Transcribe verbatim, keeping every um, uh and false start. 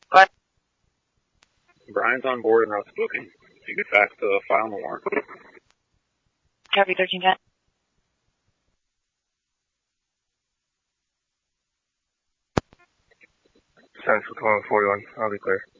What? Brian's on board and Russ booking. You get back to the file on the warrant. Copy thirteen ten. Central twelve forty-one. I'll be clear.